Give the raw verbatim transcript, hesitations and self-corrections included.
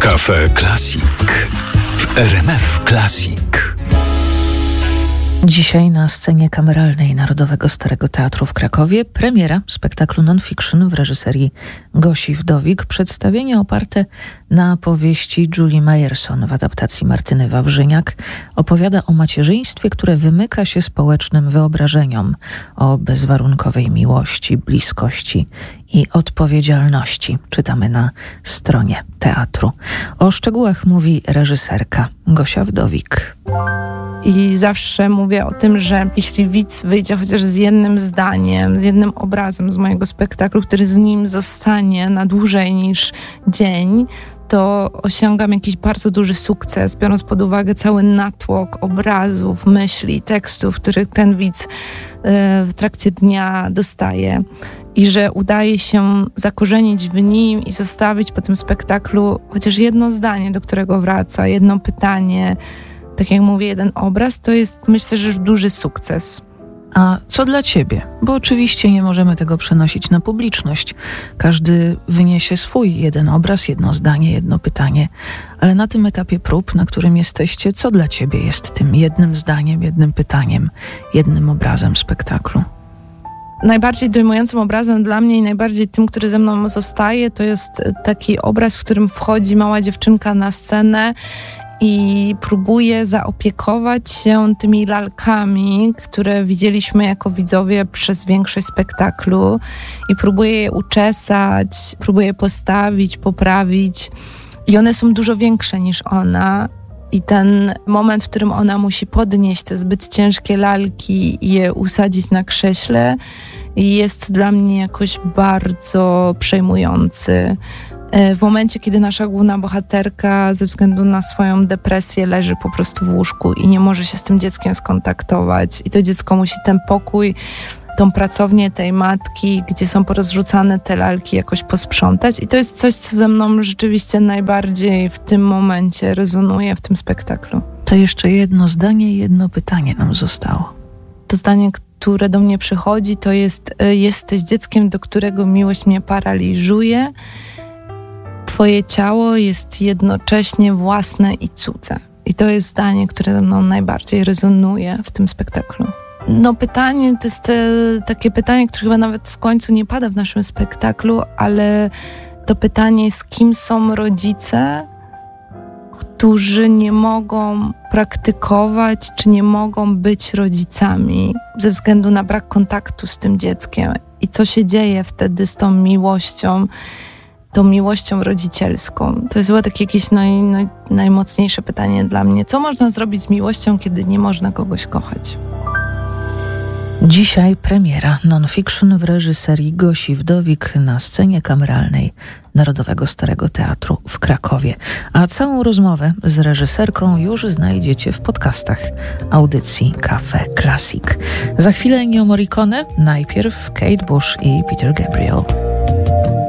Cafe Classic w R M F Classic. Dzisiaj na scenie kameralnej Narodowego Starego Teatru w Krakowie premiera spektaklu non-fiction w reżyserii Gosi Wdowik. Przedstawienie oparte na powieści Julie Mayerson w adaptacji Martyny Wawrzyniak opowiada o macierzyństwie, które wymyka się społecznym wyobrażeniom, o bezwarunkowej miłości, bliskości i odpowiedzialności. Czytamy na stronie teatru. O szczegółach mówi reżyserka Gosia Wdowik. I zawsze mówię o tym, że jeśli widz wyjdzie chociaż z jednym zdaniem, z jednym obrazem z mojego spektaklu, który z nim zostanie na dłużej niż dzień, to osiągam jakiś bardzo duży sukces, biorąc pod uwagę cały natłok obrazów, myśli, tekstów, których ten widz w trakcie dnia dostaje. I że udaje się zakorzenić w nim i zostawić po tym spektaklu chociaż jedno zdanie, do którego wraca, jedno pytanie, tak jak mówię, jeden obraz, to jest, myślę, że już duży sukces. A co dla ciebie? Bo oczywiście nie możemy tego przenosić na publiczność. Każdy wyniesie swój jeden obraz, jedno zdanie, jedno pytanie. Ale na tym etapie prób, na którym jesteście, co dla ciebie jest tym jednym zdaniem, jednym pytaniem, jednym obrazem spektaklu? Najbardziej dojmującym obrazem dla mnie i najbardziej tym, który ze mną zostaje, to jest taki obraz, w którym wchodzi mała dziewczynka na scenę i próbuje zaopiekować się tymi lalkami, które widzieliśmy jako widzowie przez większość spektaklu, i próbuje je uczesać, próbuje postawić, poprawić, i one są dużo większe niż ona. I ten moment, w którym ona musi podnieść te zbyt ciężkie lalki i je usadzić na krześle, jest dla mnie jakoś bardzo przejmujący. W momencie, kiedy nasza główna bohaterka ze względu na swoją depresję leży po prostu w łóżku i nie może się z tym dzieckiem skontaktować, i to dziecko musi ten pokój, tą pracownię tej matki, gdzie są porozrzucane te lalki, jakoś posprzątać. I to jest coś, co ze mną rzeczywiście najbardziej w tym momencie rezonuje w tym spektaklu. To jeszcze jedno zdanie i jedno pytanie nam zostało. To zdanie, które do mnie przychodzi, to jest: jesteś dzieckiem, do którego miłość mnie paraliżuje. Twoje ciało jest jednocześnie własne i cudze. I to jest zdanie, które ze mną najbardziej rezonuje w tym spektaklu. No pytanie, to jest te, takie pytanie, które chyba nawet w końcu nie pada w naszym spektaklu, ale to pytanie jest, kim są rodzice, którzy nie mogą praktykować, czy nie mogą być rodzicami ze względu na brak kontaktu z tym dzieckiem. I co się dzieje wtedy z tą miłością, tą miłością rodzicielską. To jest chyba takie jakieś naj, naj, najmocniejsze pytanie dla mnie. Co można zrobić z miłością, kiedy nie można kogoś kochać? Dzisiaj premiera non-fiction w reżyserii Gosi Wdowik na scenie kameralnej Narodowego Starego Teatru w Krakowie. A całą rozmowę z reżyserką już znajdziecie w podcastach audycji Cafe Classic. Za chwilę Ennio Morricone, najpierw Kate Bush i Peter Gabriel.